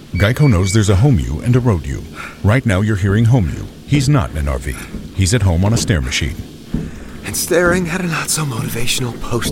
Geico knows there's a home you and a road you. Right now you're hearing home you. He's not in an RV. He's at home on a stair machine. And staring at a not-so-motivational post